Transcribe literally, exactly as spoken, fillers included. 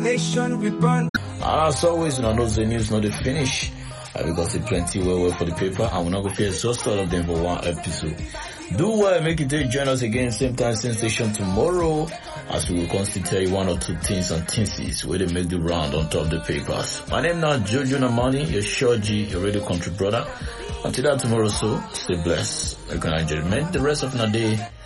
Nation we burn. As always, you know, the news not the finish uh, because it's plenty well well for the paper, and we're not going to exhaust all of them for one episode. Do well, make it to join us again same time, same station tomorrow, as we will constantly tell you one or two things and things where they make the round on top of the papers. My name now Jojo Namani, your sure G, your radio country brother. Until that tomorrow, so stay blessed. You can enjoy the rest of the day.